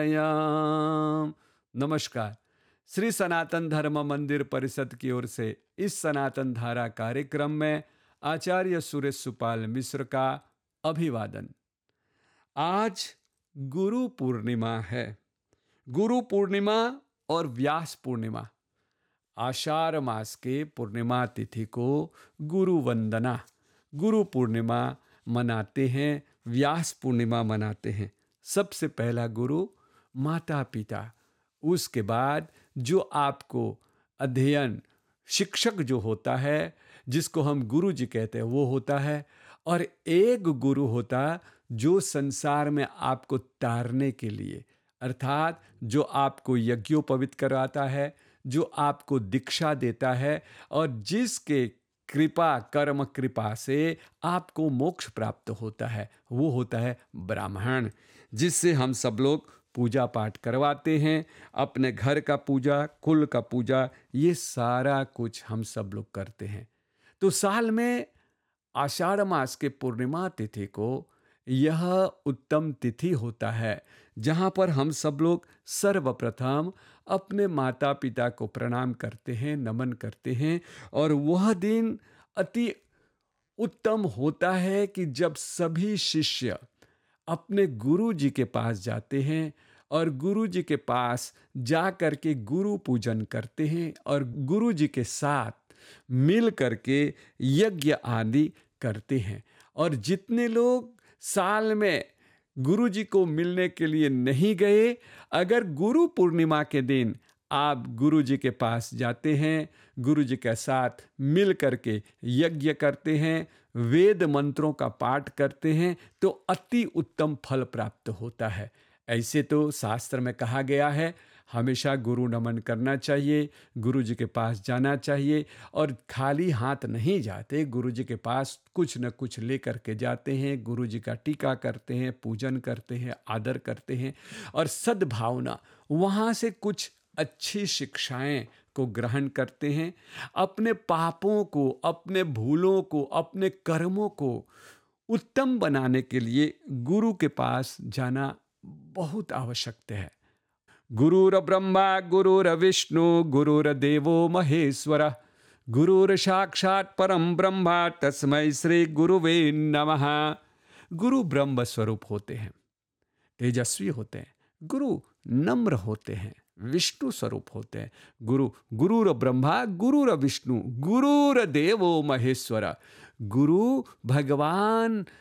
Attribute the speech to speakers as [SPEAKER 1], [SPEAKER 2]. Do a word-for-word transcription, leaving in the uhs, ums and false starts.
[SPEAKER 1] याम। नमस्कार। श्री सनातन धर्म मंदिर परिषद की ओर से इस सनातन धारा कार्यक्रम में आचार्य सुरेश सुपाल मिश्र का अभिवादन। आज गुरु पूर्णिमा है। गुरु पूर्णिमा और व्यास पूर्णिमा, आषाढ़ मास के पूर्णिमा तिथि को गुरु वंदना, गुरु पूर्णिमा मनाते हैं, व्यास पूर्णिमा मनाते हैं। सबसे पहला गुरु माता पिता, उसके बाद जो आपको अध्ययन शिक्षक जो होता है, जिसको हम गुरु जी कहते हैं, वो होता है। और एक गुरु होता जो संसार में आपको तारने के लिए, अर्थात जो आपको यज्ञोपवीत कराता है, जो आपको दीक्षा देता है और जिसके कृपा कर्म कृपा से आपको मोक्ष प्राप्त होता है, वो होता है ब्राह्मण, जिससे हम सब लोग पूजा पाठ करवाते हैं। अपने घर का पूजा, कुल का पूजा, ये सारा कुछ हम सब लोग करते हैं। तो साल में आषाढ़ मास के पूर्णिमा तिथि को यह उत्तम तिथि होता है, जहाँ पर हम सब लोग सर्वप्रथम अपने माता पिता को प्रणाम करते हैं, नमन करते हैं। और वह दिन अति उत्तम होता है कि जब सभी शिष्य अपने गुरु जी के पास जाते हैं और गुरु जी के पास जा कर के गुरु पूजन करते हैं और गुरु जी के साथ मिल करके यज्ञ आदि करते हैं। और जितने लोग साल में गुरु जी को मिलने के लिए नहीं गए, अगर गुरु पूर्णिमा के दिन आप गुरु जी के पास जाते हैं, गुरु जी के साथ मिल करके यज्ञ करते हैं, वेद मंत्रों का पाठ करते हैं, तो अति उत्तम फल प्राप्त होता है। ऐसे तो शास्त्र में कहा गया है, हमेशा गुरु नमन करना चाहिए, गुरु जी के पास जाना चाहिए। और खाली हाथ नहीं जाते, गुरु जी के पास कुछ न कुछ लेकर के जाते हैं, गुरु जी का टीका करते हैं, पूजन करते हैं, आदर करते हैं और सद्भावना, वहाँ से कुछ अच्छी शिक्षाएं को ग्रहण करते हैं। अपने पापों को, अपने भूलों को, अपने कर्मों को उत्तम बनाने के लिए गुरु के पास जाना बहुत आवश्यक है। गुरुर ब्रह्मा गुरुर विष्णु गुरुर्देवो महेश्वर, गुरुर साक्षात् परम ब्रह्मा तस्मै श्री गुरुवे नमः। गुरु ब्रह्म स्वरूप होते हैं, तेजस्वी होते हैं। गुरु नम्र होते हैं, विष्णु स्वरूप होते हैं। गुरु गुरुर ब्रह्मा गुरुर विष्णु गुरुर देवो महेश्वर। गुरु भगवान